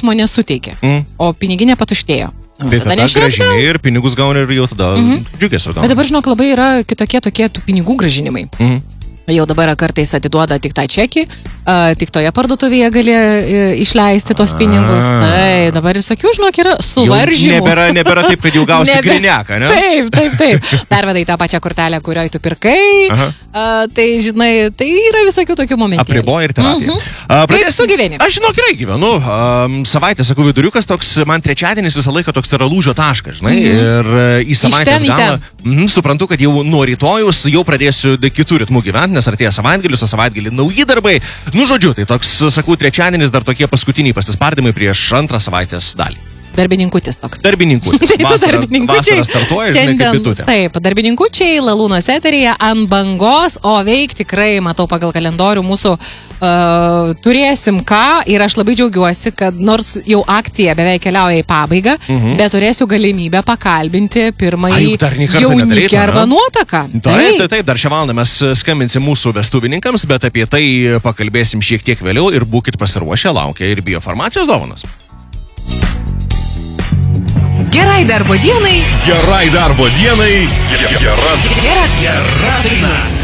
džiaugsmo nesuteikė, o piniginė patuštėjo. Tai tada gražini ir pinigus gauni ir jau tada džiugesio gauni. Bet dabar, žinok, labai yra kitokie tokie tų pinigų gražinimai. Jau dabar kartais atiduoda tik tą čekį, tik toje parduotuvėje gali išleisti tos pinigus. Tai dabar visokių, žinok, yra suvaržymų. Nebėra taip, kad jau gausi grineką, ne? Taip. Pervedai tą pačią kortelę, kurioje tu pirkai. Tai, žinai, tai yra visokių tokių momentų. Apriboja ir terapija. Kaip tu gyveni? Aš, žinok, gerai gyvenu. Savaitę, sakau, viduriukas toks, man trečiadienis visą laiką toks yra lūžio taškas, žinai. Ir į savaitės galą suprantu, kad jau nuo rytojus jau pradėsiu kitų ritmų gyventi, nes artėja savaitgalis, o savaitgalį nauji darbai. Nu, žodžiu, tai toks, sakau, trečiadienis dar tokie paskutiniai pasispardymai prieš antrą savaitės dalį. Darbininkutis toks. Darbininkutis. Vasara startuoja, žinai, kaip bitutė. Taip, darbininkučiai, Lalūnos eteryje ant bangos, o veik tikrai, matau pagal kalendorių, mūsų turėsim ką ir aš labai džiaugiuosi, kad nors jau akcija beveik keliauja į pabaigą, bet turėsiu galimybę pakalbinti pirmąjį jaunikę arba nuotaką. Taip, dar šią valandą mes skambinsim mūsų vestuvininkams, bet apie tai pakalbėsim šiek tiek vėliau ir būkit pasiruošę, laukia ir biofarmacijos dovanos. Gerai darbo dienai. Gerai darbo dienai. Gera daina.